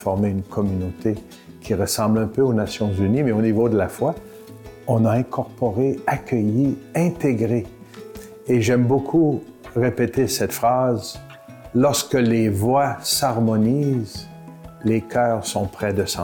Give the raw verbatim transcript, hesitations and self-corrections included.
former une communauté qui ressemble un peu aux Nations Unies, mais au niveau de la foi, on a incorporé, accueilli, intégré. Et j'aime beaucoup répéter cette phrase, « Lorsque les voix s'harmonisent, les cœurs sont près de s'entendre. »